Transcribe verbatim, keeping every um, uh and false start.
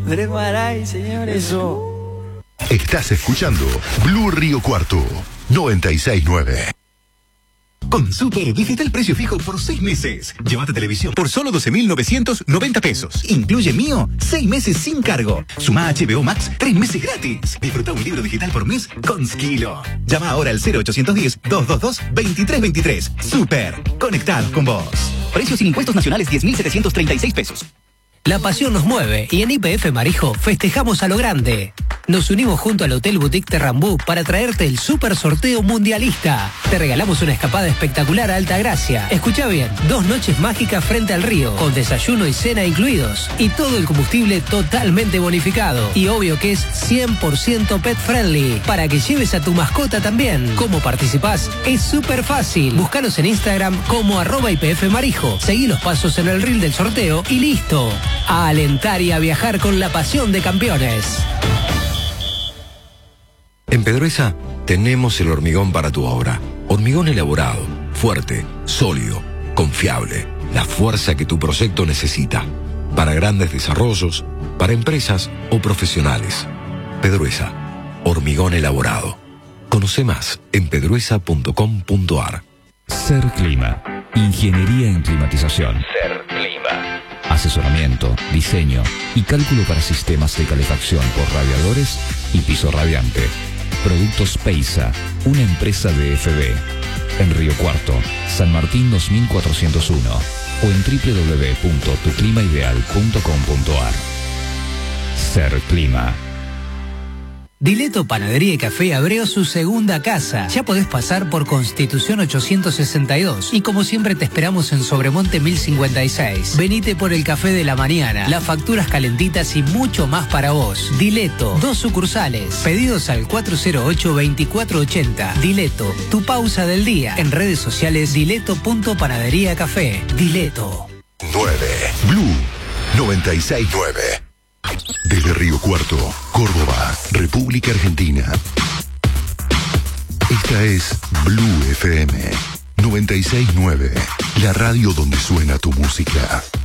Premaray, señores. Eso. Estás escuchando Blue Río Cuarto noventa y seis punto nueve. Con Super, visita el precio fijo por seis meses. Llévate televisión por solo doce mil novecientos noventa pesos. Incluye Mío, seis meses sin cargo. Suma H B O Max, tres meses gratis. Disfruta un libro digital por mes con Skilo. Llama ahora al cero ochocientos diez, doscientos veintidós, veintitrés veintitrés. Super, conectados con vos. Precios sin impuestos nacionales diez mil setecientos treinta y seis pesos. La pasión nos mueve y en Y P F Marijo festejamos a lo grande. Nos unimos junto al Hotel Boutique Terrambú para traerte el super sorteo mundialista. Te regalamos una escapada espectacular a Altagracia. Escucha bien, dos noches mágicas frente al río, con desayuno y cena incluidos. Y todo el combustible totalmente bonificado. Y obvio que es cien por ciento pet friendly, para que lleves a tu mascota también. ¿Cómo participás? Es súper fácil. Búscanos en Instagram como arroba Y P F Marijo. Seguí los pasos en el reel del sorteo y listo. A alentar y a viajar con la pasión de campeones. En Pedruesa tenemos el hormigón para tu obra. Hormigón elaborado, fuerte, sólido, confiable. La fuerza que tu proyecto necesita. Para grandes desarrollos, para empresas o profesionales. Pedruesa, hormigón elaborado. Conoce más en pedruesa punto com punto ar. Ser Clima, ingeniería en climatización. Ser Clima. Asesoramiento, diseño y cálculo para sistemas de calefacción por radiadores y piso radiante. Productos Peisa, una empresa de F B. En Río Cuarto, San Martín dos mil cuatrocientos uno o en doble u doble u doble u punto tu clima ideal punto com punto ar. Ser Clima. Dileto Panadería y Café abrió su segunda casa. Ya podés pasar por Constitución ochocientos sesenta y dos. Y como siempre te esperamos en Sobremonte mil cincuenta y seis. Venite por el café de la mañana, las facturas calentitas y mucho más para vos. Dileto, dos sucursales. Pedidos al cuatro cero ocho, veinticuatro ochenta. Dileto, tu pausa del día. En redes sociales dileto punto panadería café. Dileto. nueve. Blue noventa y seis punto nueve. Desde Río Cuarto, Córdoba, República Argentina. Esta es Blue F M noventa y seis punto nueve, la radio donde suena tu música.